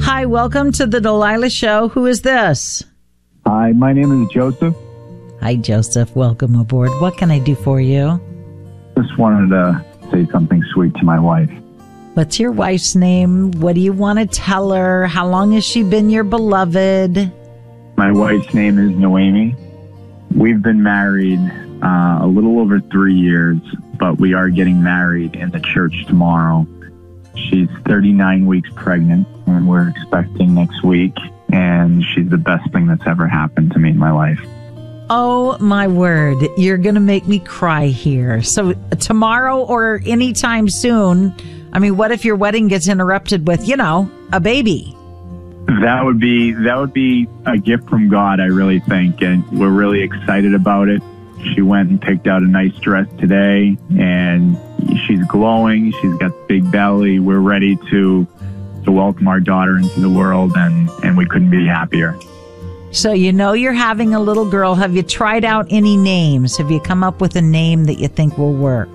Hi, welcome to the Delilah Show. Who is this? Hi, my name is Joseph. Hi, Joseph. Welcome aboard. What can I do for you? Just wanted to say something sweet to my wife. What's your wife's name? What do you want to tell her? How long has she been your beloved? My wife's name is Noemi. We've been married a little over 3 years, but we are getting married in the church tomorrow. She's 39 weeks pregnant, and we're expecting next week, and she's the best thing that's ever happened to me in my life. Oh, my word. You're going to make me cry here. So tomorrow or anytime soon, I mean, what if your wedding gets interrupted with, a baby? That would be a gift from God, I really think, and we're really excited about it. She went and picked out a nice dress today, and she's glowing. She's got a big belly. We're ready to welcome our daughter into the world, and we couldn't be happier. So you're having a little girl. Have you tried out any names? Have you come up with a name that you think will work?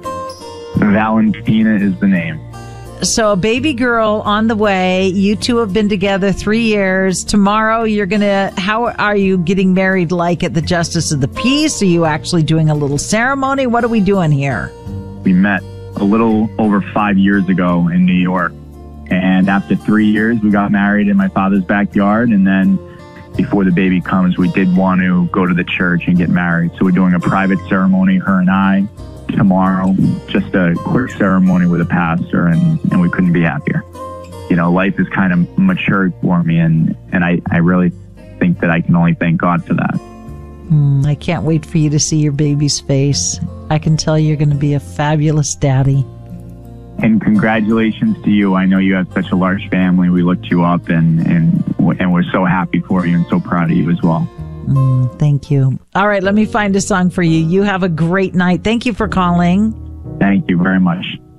Valentina is the name. So a baby girl on the way. You two have been together 3 years. Tomorrow how are you getting married, like at the Justice of the Peace? Are you actually doing a little ceremony? What are we doing here? We met a little over 5 years ago in New York. And after 3 years, we got married in my father's backyard. And then before the baby comes, we did want to go to the church and get married. So we're doing a private ceremony, her and I, tomorrow. Just a quick ceremony with a pastor, and we couldn't be happier. Life has kind of matured for me, and I really think that I can only thank God for that. I can't wait for you to see your baby's face. I can tell you're going to be a fabulous daddy. And congratulations to you. I know you have such a large family. We looked you up, and we're so happy for you and so proud of you as well. Thank you. All right, let me find a song for you. You have a great night. Thank you for calling. Thank you very much.